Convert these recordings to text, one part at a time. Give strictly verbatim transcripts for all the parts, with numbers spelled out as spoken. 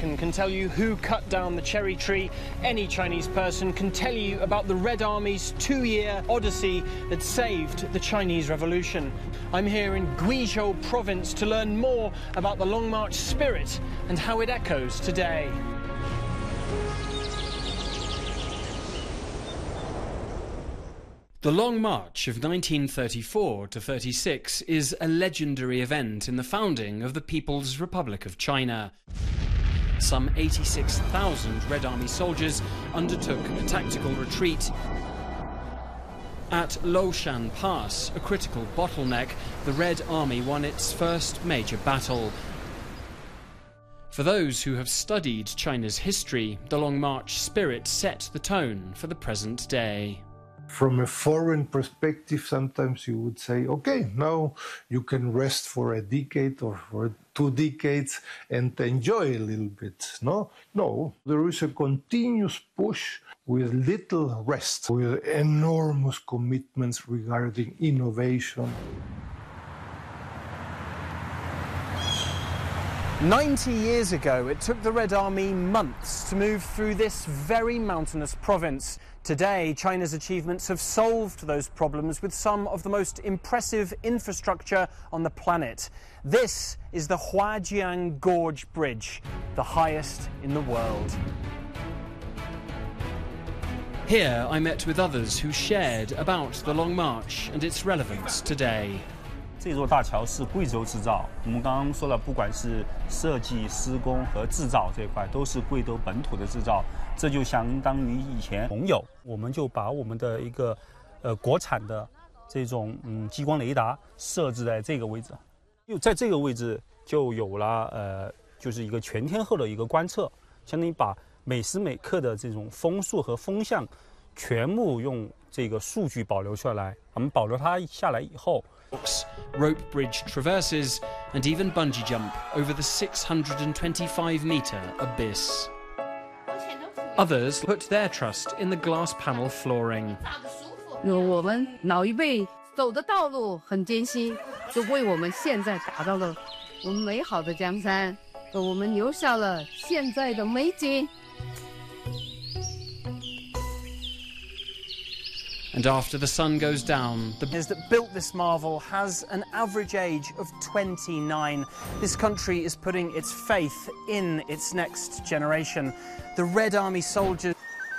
American can tell you who cut down the cherry tree. Any Chinese person can tell you about the Red Army's two-year odyssey that saved the Chinese Revolution. I'm here in Guizhou province to learn more about the Long March spirit and how it echoes today. The Long March of nineteen thirty-four to thirty-six is a legendary event in the founding of the People's Republic of China. Some eighty-six thousand Red Army soldiers undertook a tactical retreat. At Loushan Pass, a critical bottleneck, the Red Army won its first major battle. For those who have studied China's history, the Long March spirit set the tone for the present day. From a foreign perspective, sometimes you would say, okay, now you can rest for a decade or for two decades and enjoy a little bit. No, no, there is a continuous push with little rest, with enormous commitments regarding innovation. ninety years ago, it took the Red Army months to move through this very mountainous province. Today, China's achievements have solved those problems with some of the most impressive infrastructure on the planet. This is the Huajiang Gorge Bridge, the highest in the world. Here I met with others who shared about the Long March and its relevance today. 这座大桥是贵州制造。我们刚刚说了，不管是设计、施工和制造这一块，都是贵州本土的制造。这就相当于以前盟友，我们就把我们的一个呃国产的这种嗯激光雷达设置在这个位置，就在这个位置就有了呃就是一个全天候的一个观测，相当于把每时每刻的这种风速和风向全部用这个数据保留下来。我们保留它下来以后。 Rope bridge traverses and even bungee jump over the six hundred twenty-five metre abyss. Others put their trust in the glass panel flooring. 我们老一辈走的道路很艰辛，就为我们现在打造了我们美好的江山，给我们留下了现在的美景。 And after the sun goes down, the bridge that built this marvel has an average age of twenty-nine. This country is putting its faith in its next generation. The Red Army soldiers.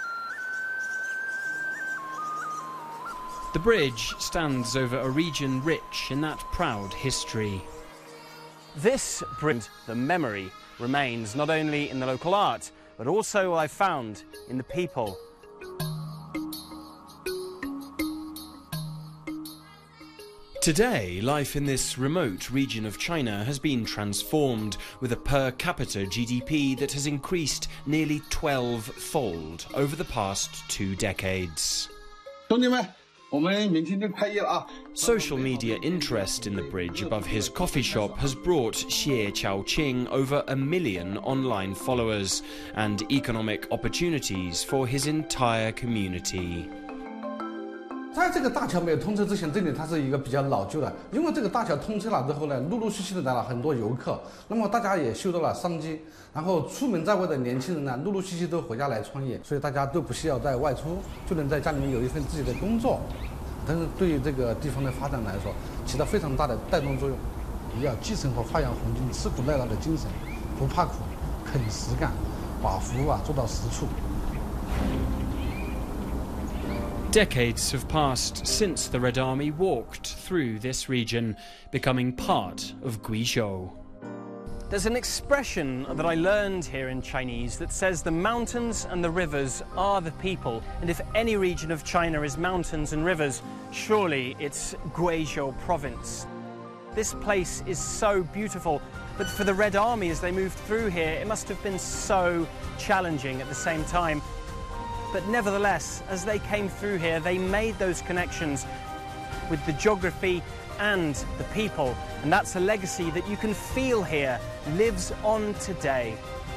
The bridge stands over a region rich in that proud history. This bridge, the memory, remains not only in the local art, but also I found in the people. Today, life in this remote region of China has been transformed, with a per capita G D P that has increased nearly twelve-fold over the past two decades. Social media interest in the bridge above his coffee shop has brought Xie Qiaoqing over a million online followers and economic opportunities for his entire community. 在这个大桥没有通车之前，这里它是一个比较老旧的。因为这个大桥通车了之后呢，陆陆续续的来了很多游客，那么大家也嗅到了商机。然后出门在外的年轻人呢，陆陆续续都回家来创业，所以大家都不需要再外出，就能在家里面有一份自己的工作。但是对于这个地方的发展来说，起到非常大的带动作用。也要继承和发扬红军吃苦耐劳的精神，不怕苦，肯实干，把服务啊做到实处。 Decades have passed since the Red Army walked through this region, becoming part of Guizhou. There's an expression that I learned here in Chinese that says the mountains and the rivers are the people, and if any region of China is mountains and rivers, surely it's Guizhou province. This place is so beautiful, but for the Red Army as they moved through here, it must have been so challenging at the same time. But nevertheless, as they came through here, they made those connections with the geography and the people. And that's a legacy that you can feel here lives on today.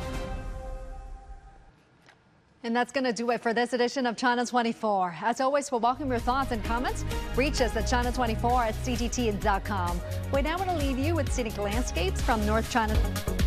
And that's going to do it for this edition of China twenty-four. As always, we'll welcome your thoughts and comments. Reach us at China twenty-four at C G T N dot com. We now want to leave you with scenic landscapes from North China.